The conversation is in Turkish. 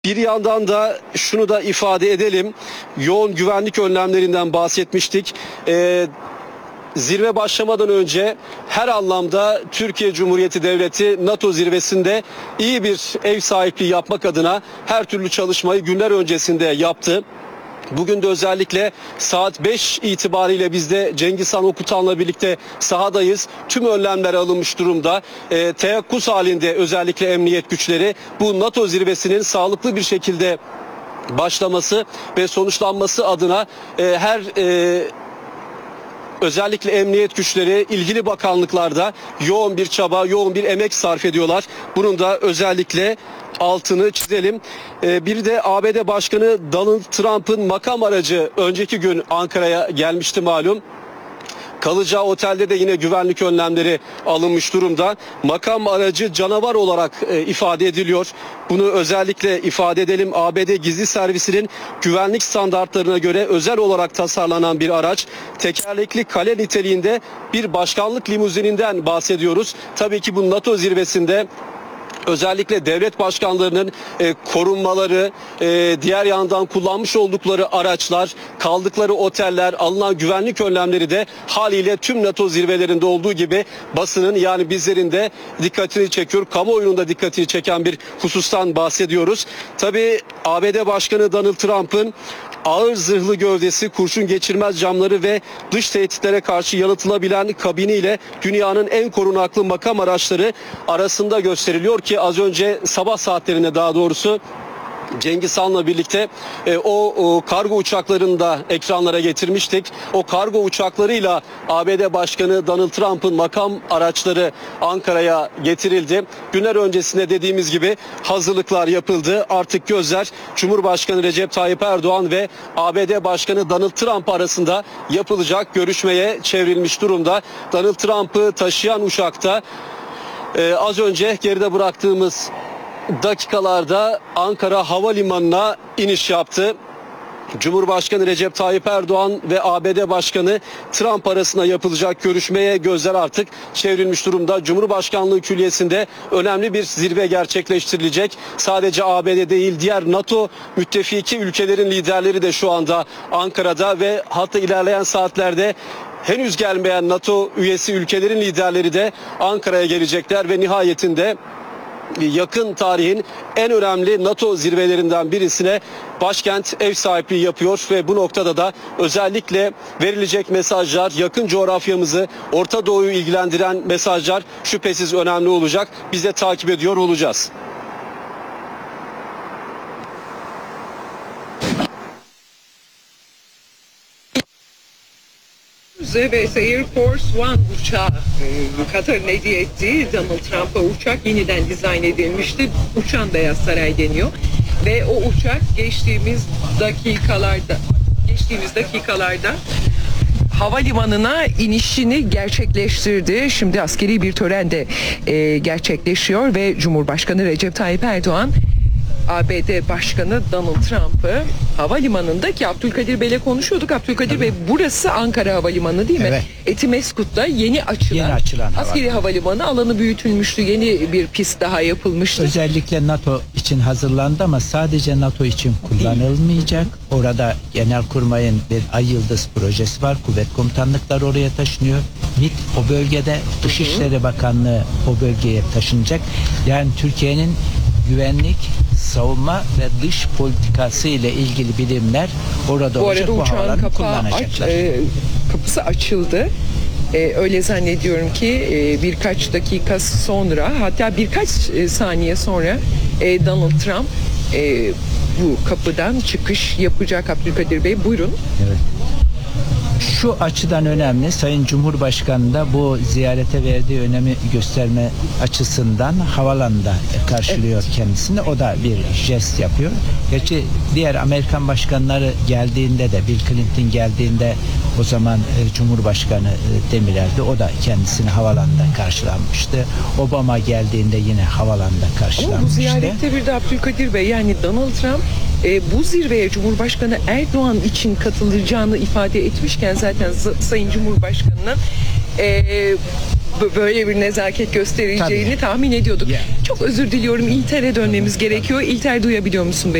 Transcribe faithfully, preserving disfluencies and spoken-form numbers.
Bir yandan da şunu da ifade edelim. Yoğun güvenlik önlemlerinden bahsetmiştik. Ee, Zirve başlamadan önce her anlamda Türkiye Cumhuriyeti Devleti NATO zirvesinde iyi bir ev sahipliği yapmak adına her türlü çalışmayı günler öncesinde yaptı. Bugün de özellikle saat beş itibariyle biz de Cengiz Han Okutan'la birlikte sahadayız. Tüm önlemler alınmış durumda. E, teyakkuz halinde özellikle emniyet güçleri bu NATO zirvesinin sağlıklı bir şekilde başlaması ve sonuçlanması adına e, her e, özellikle emniyet güçleri ilgili bakanlıklarda yoğun bir çaba, yoğun bir emek sarf ediyorlar. Bunun da özellikle altını çizelim. Ee, bir de A B D Başkanı Donald Trump'ın makam aracı önceki gün Ankara'ya gelmişti malum. Kalacağı otelde de yine güvenlik önlemleri alınmış durumda. Makam aracı canavar olarak e, ifade ediliyor. Bunu özellikle ifade edelim. A B D Gizli Servisi'nin güvenlik standartlarına göre özel olarak tasarlanan bir araç. Tekerlekli kale niteliğinde bir başkanlık limuzininden bahsediyoruz. Tabii ki bu NATO zirvesinde özellikle devlet başkanlarının e, korunmaları, e, diğer yandan kullanmış oldukları araçlar, kaldıkları oteller, alınan güvenlik önlemleri de haliyle tüm NATO zirvelerinde olduğu gibi basının yani bizlerin de dikkatini çekiyor. Kamuoyunun da dikkatini çeken bir husustan bahsediyoruz. Tabii A B D Başkanı Donald Trump'ın ağır zırhlı gövdesi, kurşun geçirmez camları ve dış tehditlere karşı yanıtılabilen kabiniyle dünyanın en korunaklı makam araçları arasında gösteriliyor ki az önce sabah saatlerinde daha doğrusu Cengiz Han'la birlikte e, o, o kargo uçaklarını da ekranlara getirmiştik. O kargo uçaklarıyla A B D Başkanı Donald Trump'ın makam araçları Ankara'ya getirildi. Günler öncesinde dediğimiz gibi hazırlıklar yapıldı. Artık gözler Cumhurbaşkanı Recep Tayyip Erdoğan ve A B D Başkanı Donald Trump arasında yapılacak görüşmeye çevrilmiş durumda. Donald Trump'ı taşıyan uçakta e, az önce geride bıraktığımız dakikalarda Ankara Havalimanı'na iniş yaptı. Cumhurbaşkanı Recep Tayyip Erdoğan ve A B D Başkanı Trump arasında yapılacak görüşmeye gözler artık çevrilmiş durumda. Cumhurbaşkanlığı Külliyesi'nde önemli bir zirve gerçekleştirilecek. Sadece A B D değil, diğer NATO müttefiki ülkelerin liderleri de şu anda Ankara'da ve hatta ilerleyen saatlerde henüz gelmeyen NATO üyesi ülkelerin liderleri de Ankara'ya gelecekler ve nihayetinde yakın tarihin en önemli NATO zirvelerinden birisine başkent ev sahipliği yapıyor ve bu noktada da özellikle verilecek mesajlar, yakın coğrafyamızı, Orta Doğu'yu ilgilendiren mesajlar şüphesiz önemli olacak. Biz de takip ediyor olacağız. Ve Air Force One uçağı e, Katar'ın hediye ettiği Donald Trump'a uçak yeniden dizayn edilmişti. Uçan Beyaz Saray deniyor. Ve o uçak geçtiğimiz dakikalarda geçtiğimiz dakikalarda havalimanına inişini gerçekleştirdi. Şimdi askeri bir tören de e, gerçekleşiyor ve Cumhurbaşkanı Recep Tayyip Erdoğan A B D Başkanı Donald Trump'ı havalimanında ki Abdülkadir Bey'le konuşuyorduk. Abdülkadir Tabii. Bey burası Ankara Havalimanı değil mi? Evet. Etimeskut'ta yeni açılan, yeni açılan askeri havalimanı. havalimanı alanı büyütülmüştü. Yeni bir pist daha yapılmıştı. Özellikle NATO için hazırlandı ama sadece NATO için kullanılmayacak. Orada Genelkurmay'ın bir Ay Yıldız projesi var. Kuvvet komutanlıkları oraya taşınıyor. MİT o bölgede, Dışişleri Bakanlığı o bölgeye taşınacak. Yani Türkiye'nin güvenlik, savunma ve dış politikası ile ilgili bilimler orada bu olacak. Arada Bu uçağın kapağı aç, e, kapısı açıldı. E, öyle zannediyorum ki e, birkaç dakika sonra, hatta birkaç e, saniye sonra e, Donald Trump e, bu kapıdan çıkış yapacak. Abdülkadir Bey buyurun. Evet. Şu açıdan önemli. Sayın Cumhurbaşkanı da bu ziyarete verdiği önemi gösterme açısından havalanında karşılıyor evet. kendisini. O da bir jest yapıyor. Gerçi diğer Amerikan başkanları geldiğinde de Bill Clinton geldiğinde o zaman e, Cumhurbaşkanı e, Demirel'di. O da kendisini havalanında karşılanmıştı. Obama geldiğinde yine havalanında karşılanmıştı. Ama bu ziyarette bir de Abdülkadir Bey, yani Donald Trump e, bu zirveye Cumhurbaşkanı Erdoğan için katılacağını ifade etmişken zaten Sayın Cumhurbaşkanı'nın e, b- böyle bir nezaket göstereceğini Tabii. tahmin ediyorduk. Ya. Çok özür diliyorum. İlter'e dönmemiz gerekiyor. İlter, duyabiliyor musun beni?